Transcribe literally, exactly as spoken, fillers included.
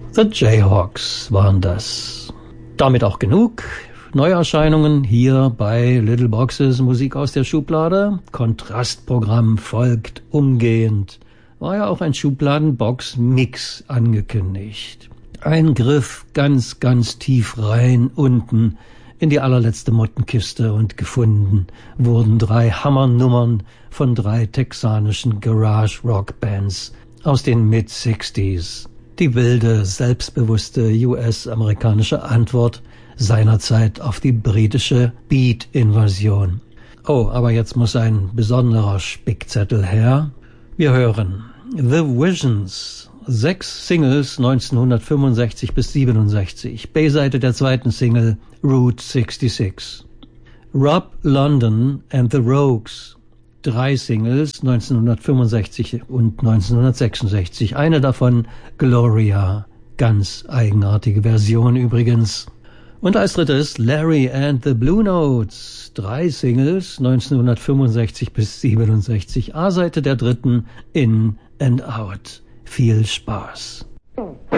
The Jayhawks waren das. Damit auch genug Neuerscheinungen hier bei Little Boxes Musik aus der Schublade. Kontrastprogramm folgt umgehend. War ja auch ein Schubladenbox-Mix angekündigt. Ein Griff ganz, ganz tief rein unten in die allerletzte Mottenkiste und gefunden wurden drei Hammernummern von drei texanischen Garage-Rock-Bands aus den Mid-Sixties. Die wilde, selbstbewusste U S-amerikanische Antwort seinerzeit auf die britische Beat-Invasion. Oh, aber jetzt muss ein besonderer Spickzettel her. Wir hören The Visions, sechs Singles neunzehnhundertfünfundsechzig bis siebenundsechzig, B-Seite der zweiten Single Route sechsundsechzig. Rob London and the Rogues, drei Singles neunzehnhundertfünfundsechzig und neunzehnhundertsechsundsechzig, eine davon Gloria, ganz eigenartige Version übrigens. Und als drittes Larry and the Blue Notes, drei Singles neunzehnhundertfünfundsechzig bis siebenundsechzig, A-Seite der dritten In and Out. Viel Spaß.